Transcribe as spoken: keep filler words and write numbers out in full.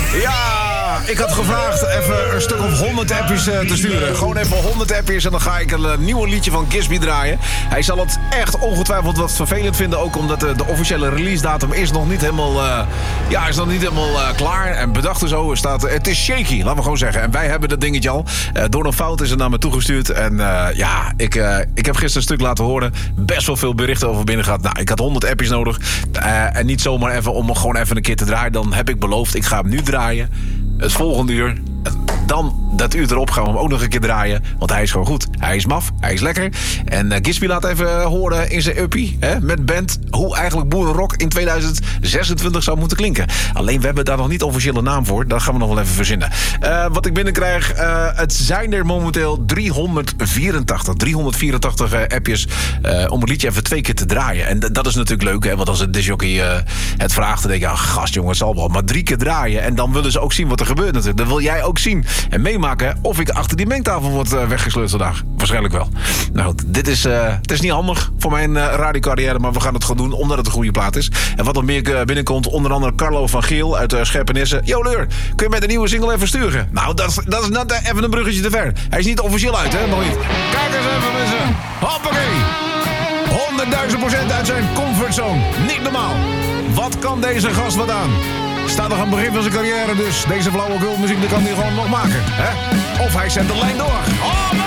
Ja, ik had gevraagd even een stuk of honderd appjes uh, te sturen. Gewoon even honderd appjes en dan ga ik een uh, nieuw liedje van Gisby draaien. Hij zal het echt ongetwijfeld wat vervelend vinden. Ook omdat uh, de officiële release datum is nog niet helemaal, uh, ja, is nog niet helemaal uh, klaar. En bedacht en zo staat, uh, het is shaky, laten we gewoon zeggen. En wij hebben dat dingetje al. Uh, door een fout is het naar me toegestuurd. En uh, ja, ik, uh, ik heb gisteren een stuk laten horen. Best wel veel berichten over binnen gehad. Nou, ik had honderd appjes nodig. Uh, en niet zomaar even om hem gewoon even een keer te draaien. Dan heb ik beloofd, ik ga hem nu draaien. Het volgende uur. Dan dat uur erop gaan we hem ook nog een keer draaien. Want hij is gewoon goed. Hij is maf. Hij is lekker. En uh, Gisby laat even horen in zijn uppie. Hè, met band. Hoe eigenlijk boerenrock in tweeduizend zesentwintig zou moeten klinken. Alleen we hebben daar nog niet officiële naam voor. Dat gaan we nog wel even verzinnen. Uh, wat ik binnenkrijg. Uh, het zijn er momenteel driehonderdvierentachtig. driehonderdvierentachtig uh, appjes. Uh, om het liedje even twee keer te draaien. En d- dat is natuurlijk leuk. Hè, want als het disjockey uh, het vraagt. Dan denk je. Ah, gast jongen. Het zal wel. Maar drie keer draaien. En dan willen ze ook zien wat er gebeurt natuurlijk. Dat wil jij ook zien. En meemaken of ik achter die mengtafel word uh, weggesleurd vandaag. Waarschijnlijk wel. Nou goed, dit is, uh, het is niet handig voor mijn uh, radiocarrière, maar we gaan het gewoon doen omdat het een goede plaat is. En wat er meer uh, binnenkomt, onder andere Carlo van Geel uit uh, Scherpenisse. Yo Leur, kun je met een nieuwe single even sturen? Nou, dat is, dat is net even een bruggetje te ver. Hij is niet officieel uit, hè? Nog niet. Kijk eens even mensen. Hoppakee. honderdduizend procent uit zijn comfortzone. Niet normaal. Wat kan deze gast wat aan? Staat nog aan het begin van zijn carrière, dus deze flauwekulmuziek kan hij gewoon nog maken. Hè? Of hij zet de lijn door. Oh,